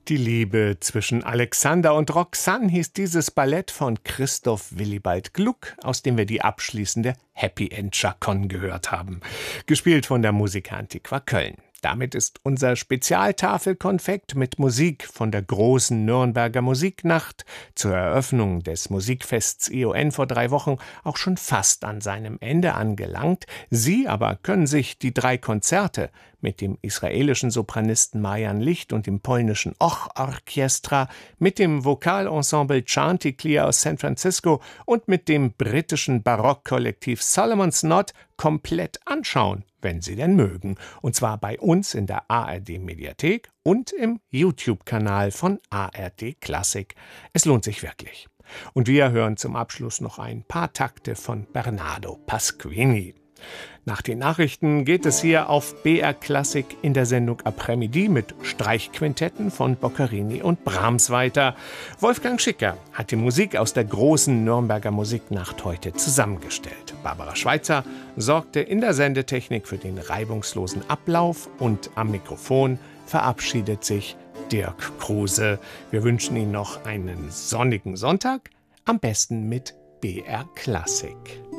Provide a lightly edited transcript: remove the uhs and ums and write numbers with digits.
Die Liebe zwischen Alexander und Roxanne hieß dieses Ballett von Christoph Willibald Gluck, aus dem wir die abschließende Happy End Chaconne gehört haben. Gespielt von der Musica Antiqua Köln. Damit ist unser Spezialtafelkonfekt mit Musik von der großen Nürnberger Musiknacht zur Eröffnung des Musikfests ION vor 3 Wochen auch schon fast an seinem Ende angelangt. Sie aber können sich die 3 Konzerte mit dem israelischen Sopranisten Marian Licht und dem polnischen Och-Orchestra, mit dem Vokalensemble Chanticleer aus San Francisco und mit dem britischen Barockkollektiv Solomon's Knot komplett anschauen, wenn Sie denn mögen. Und zwar bei uns in der ARD-Mediathek und im YouTube-Kanal von ARD Klassik. Es lohnt sich wirklich. Und wir hören zum Abschluss noch ein paar Takte von Bernardo Pasquini. Nach den Nachrichten geht es hier auf BR Klassik in der Sendung Après-Midi mit Streichquintetten von Boccherini und Brahms weiter. Wolfgang Schicker hat die Musik aus der großen Nürnberger Musiknacht heute zusammengestellt. Barbara Schweitzer sorgte in der Sendetechnik für den reibungslosen Ablauf und am Mikrofon verabschiedet sich Dirk Kruse. Wir wünschen Ihnen noch einen sonnigen Sonntag, am besten mit BR Klassik.